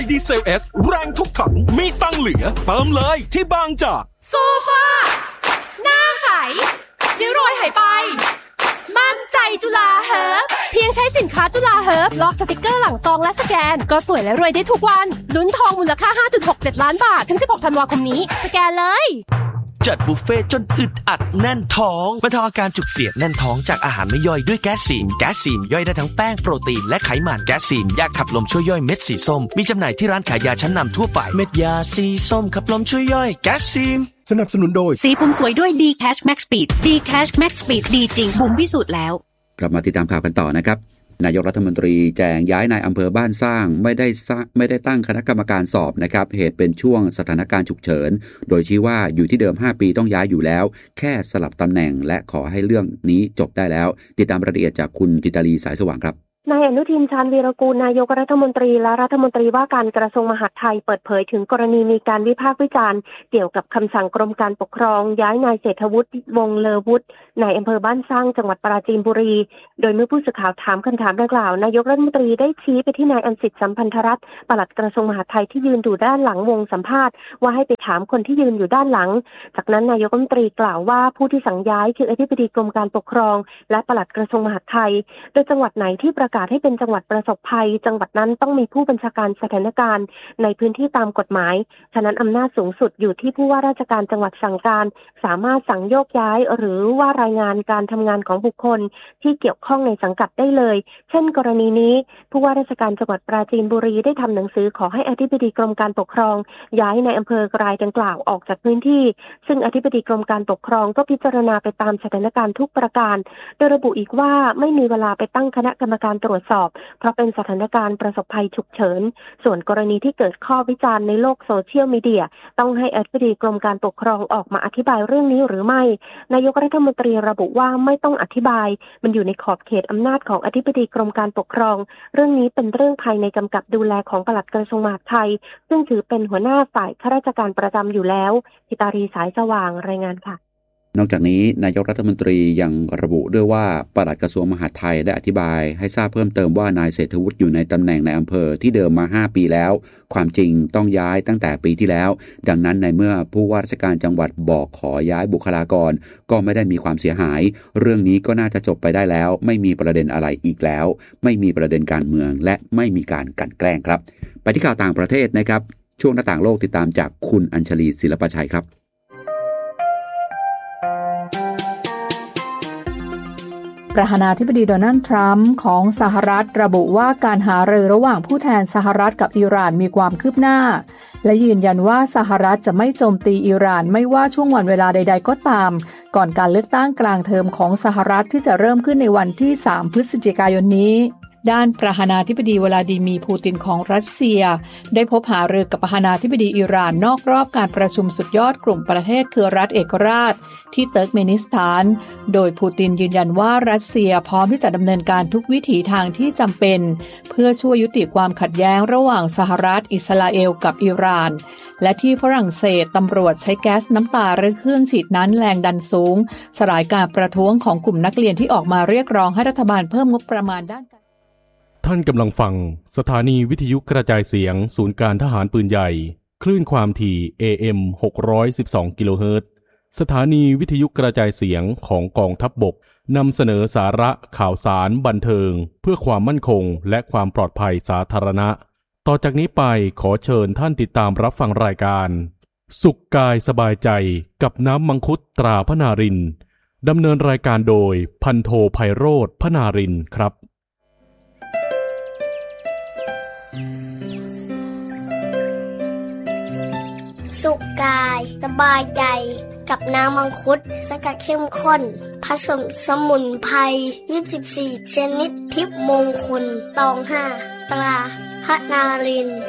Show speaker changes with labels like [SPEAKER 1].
[SPEAKER 1] ดีเซล S แรงทุกถังมีตังเหลือเติมเลยที่บางจาก
[SPEAKER 2] โซฟาหน้าใสริ้วรอยหายไปมั่นใจจุฬาเฮิร์บเพียงใช้สินค้าจุฬาเฮิร์บล็อกสติกเกอร์หลังซองและสแกนก็สวยและรวยได้ทุกวันลุ้นทองมูลค่า 5.67 ล้านบาทถึง16ธันวาคมนี้สแกนเลย
[SPEAKER 3] จัดบุฟเฟ่จนอึดอัดแน่นท้องบรรเทาอาการจุกเสียดแน่นท้องจากอาหารไม่ย่อยด้วยแก๊สซีนย่อยได้ทั้งแป้งโปรตีนและไขมันแก๊สซีนยาขับลมช่วยย่อยเม็ดสีส้มมีจำหน่ายที่ร้านขายยาชั้นนำทั่วไปเม็ดยาสีส้มขับลมช่วยย่อยแก๊สซีน
[SPEAKER 4] สนับสนุนโดย
[SPEAKER 5] สีผมสวยด้วย D-Cash Max Speed D-Cash Max Speed ดีจริงบุ๋มพิสูจน์แล้ว
[SPEAKER 4] กลับมาติดตามข่าวกันต่อนะครับนายกรัฐมนตรีแจงย้ายนายอำเภอบ้านสร้างไม่ได้ตั้งคณะกรรมการสอบนะครับเหตุเป็นช่วงสถานการณ์ฉุกเฉินโดยชี้ว่าอยู่ที่เดิม5ปีต้องย้ายอยู่แล้วแค่สลับตำแหน่งและขอให้เรื่องนี้จบได้แล้วติดตามรายละเอียดจากคุณธิตาลีสายสว่างครับ
[SPEAKER 6] นายอนุทิน ชาญวีรกูลนายกรัฐมนตรีและรัฐมนตรีว่าการกระทรวงมหาดไทยเปิดเผยถึงกรณีมีการวิพากษ์วิจารณ์เกี่ยวกับคำสั่งกรมการปกครองย้ายนายเศรษฐวุฒิวงศ์เลอวุฒินายอำเภอบ้านสร้างจังหวัดปราจีนบุรีโดยเมื่อผู้สื่อข่าวถามคำถามดังกล่าวนายกรัฐมนตรีได้ชี้ไปที่นายอัญสิทธิ์สัมพันธรัตน์ปลัดกระทรวงมหาดไทยที่ยืนอยู่ด้านหลังวงสัมภาษณ์ว่าให้ไปถามคนที่ยืนอยู่ด้านหลังจากนั้นนายกรัฐมนตรีกล่าวว่าผู้ที่สั่งย้ายคืออธิบดีกรมการปกครองและปลัดกระทรวงมหาดไทยโดยจังหวัดไหนที่ประกาศให้เป็นจังหวัดประสบภัยจังหวัดนั้นต้องมีผู้บัญชาการสถานการณ์ในพื้นที่ตามกฎหมายฉะนั้นอำนาจสูงสุดอยู่ที่ผู้ว่าราชการจังหวัดสั่งการสามารถสั่งโยกย้ายหรือว่ารายงานการทำงานของบุคคลที่เกี่ยวข้องในสังกัดได้เลยเช่นกรณีนี้ผู้ว่าราชการจังหวัดปราจีนบุรีได้ทำหนังสือขอให้อธิบดีกรมการปกครองย้ายในอำเภอรายดังกล่าวออกจากพื้นที่ซึ่งอธิบดีกรมการปกครองก็พิจารณาไปตามสถานการณ์ทุกประการโดยระบุอีกว่าไม่มีเวลาไปตั้งคณะกรรมการตรวจสอบเพราะเป็นสถานการณ์ประสบภัยฉุกเฉินส่วนกรณีที่เกิดข้อวิจารณ์ในโลกโซเชียลมีเดียต้องให้อธิบดีกรมการปกครองออกมาอธิบายเรื่องนี้หรือไม่นายกรัฐมนตรีระบุว่าไม่ต้องอธิบายมันอยู่ในขอบเขตอำนาจของอธิบดีกรมการปกครองเรื่องนี้เป็นเรื่องภายในกำกับดูแลของปลัดกระทรวงมหาดไทยซึ่งถือเป็นหัวหน้าฝ่ายข้าราชการประจำอยู่แล้วธิตารีสายสว่างรายงานค่ะ
[SPEAKER 4] นอกจากนี้นายกรัฐมนตรียังระบุด้วยว่าปลัดกระทรวงมหาดไทยได้อธิบายให้ทราบเพิ่มเติมว่านายเศรษฐวุฒิอยู่ในตำแหน่งในอำเภอที่เดิมมา5ปีแล้วความจริงต้องย้ายตั้งแต่ปีที่แล้วดังนั้นในเมื่อผู้ว่าราชการจังหวัดบอกขอย้ายบุคลากรก็ไม่ได้มีความเสียหายเรื่องนี้ก็น่าจะจบไปได้แล้วไม่มีประเด็นอะไรอีกแล้วไม่มีประเด็นการเมืองและไม่มีการกลั่นแกล้งครับไปที่ข่าวต่างประเทศนะครับช่วงหน้าต่างโลกติดตามจากคุณอัญชลีศิลปชัยครับ
[SPEAKER 7] ประธานาธิบดีโดนัลด์ทรัมป์ของสหรัฐระบุว่าการหารือระหว่างผู้แทนสหรัฐกับอิหร่านมีความคืบหน้าและยืนยันว่าสหรัฐจะไม่โจมตีอิหร่านไม่ว่าช่วงวันเวลาใดๆก็ตามก่อนการเลือกตั้งกลางเทอมของสหรัฐที่จะเริ่มขึ้นในวันที่3 พฤศจิกายนนี้ด้านประธานาธิบดีวลาดิมีร์ปูตินของรัสเซียได้พบหารือกับประธานาธิบดีอิหร่านนอกรอบการประชุมสุดยอดกลุ่มประเทศคือรัฐเอกราชที่เติร์กเมนิสถานโดยปูตินยืนยันว่ารัสเซียพร้อมที่จะดำเนินการทุกวิถีทางที่จำเป็นเพื่อช่วยยุติความขัดแย้งระหว่างสหรัฐอิสราเอลกับอิหร่านและที่ฝรั่งเศสตำรวจใช้แก๊สน้ำตาหรือเครื่องฉีดน้ำแรงดันสูงสลายการประท้วงของกลุ่มนักเรียนที่ออกมาเรียกร้องให้รัฐบาลเพิ่มงบประมาณด้าน
[SPEAKER 8] ท่านกำลังฟังสถานีวิทยุกระจายเสียงศูนย์การทหารปืนใหญ่คลื่นความถี่ AM 612 กิโลเฮิรตซ์สถานีวิทยุกระจายเสียงของกองทัพบกนำเสนอสาระข่าวสารบันเทิงเพื่อความมั่นคงและความปลอดภัยสาธารณะต่อจากนี้ไปขอเชิญท่านติดตามรับฟังรายการสุขกายสบายใจกับน้ำมังคุดตราพนารินดำเนินรายการโดยพันโทไพโรจน์พนารินครับ
[SPEAKER 9] สุขกายสบายใจกับน้ำมังคุดสกัดเข้มข้นผสมสมุนไพร24ชนิดทิพย์มงคลตอง5ตราพนาริน